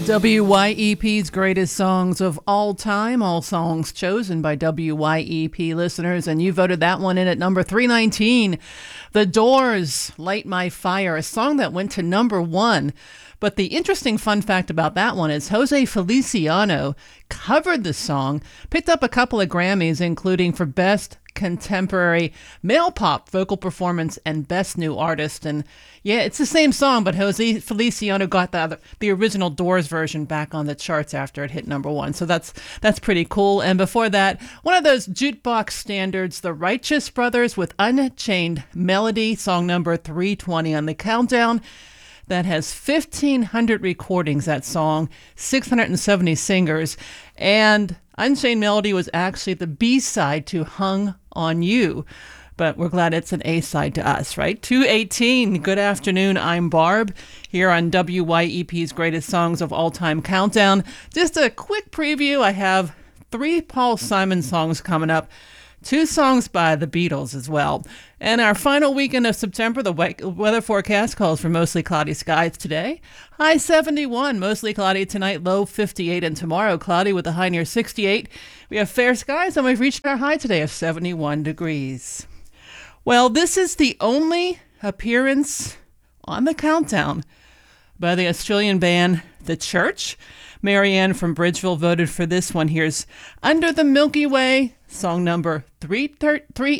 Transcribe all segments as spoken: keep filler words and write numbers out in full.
W Y E P's greatest songs of all time, all songs chosen by W Y E P listeners, and you voted that one in at number three nineteen. The Doors, Light My Fire, a song that went to number one. But the interesting fun fact about that one is Jose Feliciano covered the song, picked up a couple of Grammys, including for Best Contemporary Male Pop Vocal Performance and Best New Artist. And yeah, it's the same song, but Jose Feliciano got the the original Doors version back on the charts after it hit number one. So that's that's pretty cool. And before that, one of those jukebox standards, the Righteous Brothers with Unchained Melody, song number three twenty on the countdown. That has fifteen hundred recordings, that song, six hundred seventy singers, and Unchained Melody was actually the B-side to Hung on You, but we're glad it's an A-side to us, right? two eighteen, good afternoon, I'm Barb, here on W Y E P's Greatest Songs of All Time Countdown. Just a quick preview, I have three Paul Simon songs coming up, two songs by the Beatles as well. And our final weekend of September, the weather forecast calls for mostly cloudy skies today. High seventy-one, mostly cloudy tonight, low fifty-eight, and tomorrow cloudy with a high near sixty-eight. We have fair skies, and we've reached our high today of seventy-one degrees. Well, this is the only appearance on the countdown by the Australian band The Church. Marianne from Bridgeville voted for this one. Here's Under the Milky Way, song number three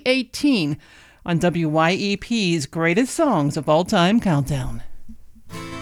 eighteen on W Y E P's Greatest Songs of All Time Countdown.